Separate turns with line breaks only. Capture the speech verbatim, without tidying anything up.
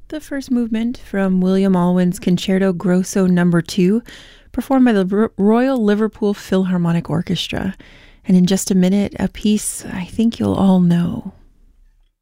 The first movement from William Alwyn's Concerto Grosso Number two, performed by the R- Royal Liverpool Philharmonic Orchestra. And in just a minute, a piece I think you'll all know.